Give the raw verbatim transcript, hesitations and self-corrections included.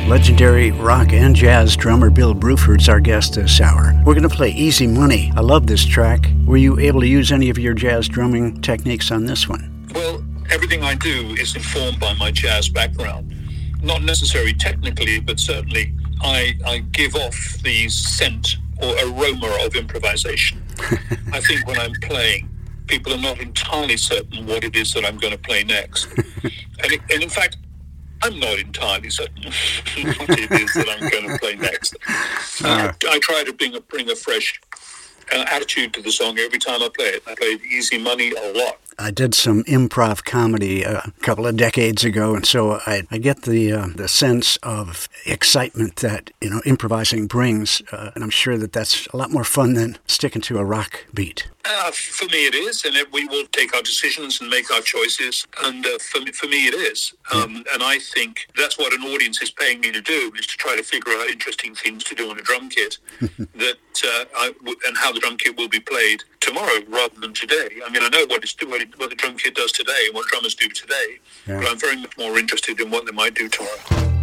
Legendary rock and jazz drummer Bill Bruford's our guest this hour. We're going to play Easy Money. I love this track. Were you able to use any of your jazz drumming techniques on this one? Well, everything I do is informed by my jazz background. Not necessarily technically, but certainly I, I give off the scent or aroma of improvisation. I think when I'm playing, people are not entirely certain what it is that I'm going to play next. And, it, and in fact, I'm not entirely certain what it is that I'm going to play next. Uh, I try to bring a, bring a fresh uh, attitude to the song every time I play it. I played Easy Money a lot. I did some improv comedy a couple of decades ago, and so I, I get the uh, the sense of excitement that, you know, improvising brings, uh, and I'm sure that that's a lot more fun than sticking to a rock beat. Uh, for me it is, and we will take our decisions and make our choices, and uh, for, me, for me it is. Um, and I think that's what an audience is paying me to do, is to try to figure out interesting things to do on a drum kit, that uh, I w- and how the drum kit will be played tomorrow rather than today. I mean, I know what, it's, what, it, what the drum kit does today and what drummers do today, yeah. But I'm very much more interested in what they might do tomorrow.